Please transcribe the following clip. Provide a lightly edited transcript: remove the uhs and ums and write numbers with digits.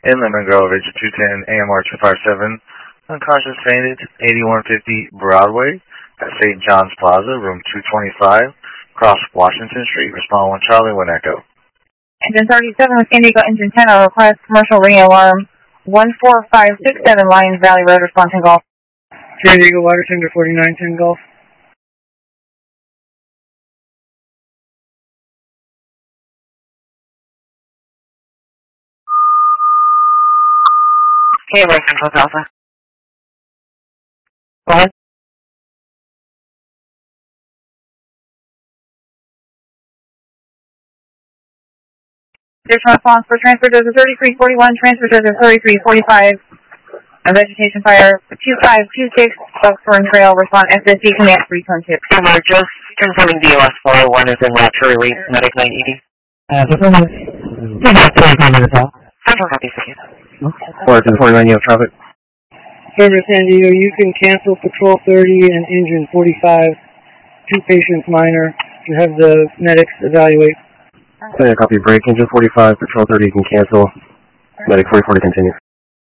in Lemon Grove, Agent 210, AMR 257, unconscious fainted, 8150 Broadway at St. John's Plaza, room 225, across Washington Street. Respond 1 Charlie, 1 Echo. Engine 37 with San Diego Engine 10, I'll request commercial ringing alarm 14567 Lions Valley Road, respond 10 Golf. San Diego Water Tender 4910 Golf. Okay, we're Central Alpha. Go ahead. Additional response for transfer dozer 3341, transfer dozer 3345, a vegetation fire 2526, Buckthorn Trail, respond SSD command 312. We're just confirming DOS 401 is in route to release medic 980. Central copy, second. Or to the 49, you have traffic. Server San Diego, you can cancel Patrol 30 and Engine 45, 2 patients minor, to have the medics evaluate. Copy, break, Engine 45, Patrol 30, you can cancel, medic 44 to continue.